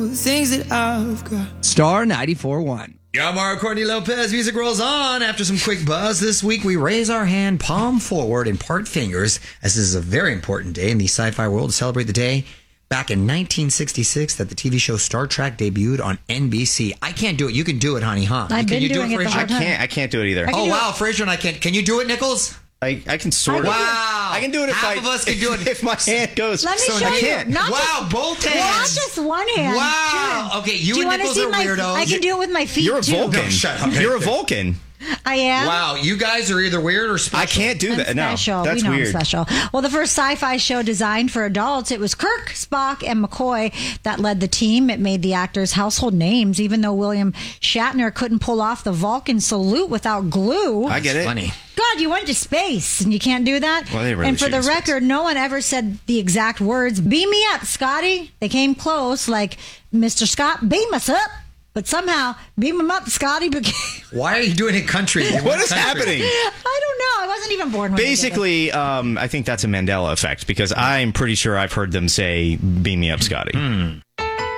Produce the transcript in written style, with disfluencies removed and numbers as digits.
know the things that I've got. Star 94.1. Yeah, Mario Courtney Lopez. Music rolls on. After some quick buzz this week, we raise our hand palm forward and part fingers, as this is a very important day in the sci-fi world to celebrate the day back in 1966 that the TV show Star Trek debuted on NBC. I can't do it. You can do it, honey, huh? I've been doing it the whole Frasier? time. I can't do it either. Oh, wow, Frasier and I can't. Can you do it, Nichols? I can sort of. Wow. I can do it if Half of us can do it. If my hand goes. Let me so show I you. can't. Not Wow, both hands. Not just one hand. Wow. Two. Okay, you Do and wanna Nichols see are weirdos. I can do it with my feet, You're a too. Vulcan. No, shut up. You're a Vulcan. I am. Wow, you guys are either weird or special. I can't do that. No, Special. that's we know weird. I'm special. Well, the first sci-fi show designed for adults, it was Kirk, Spock, and McCoy that led the team. It made the actors household names, even though William Shatner couldn't pull off the Vulcan salute without glue. I get it. Funny. God, you went to space and you can't do that? Well, they really and for shoot the in space. record, no one ever said the exact words, beam me up, Scotty. They came close, like, Mr. Scott, beam us up. But somehow, beam him up, Scotty. Why are you doing it country? What is happening? I don't know. I wasn't even born when they did it. Basically, I think that's a Mandela effect because I'm pretty sure I've heard them say, beam me up, Scotty.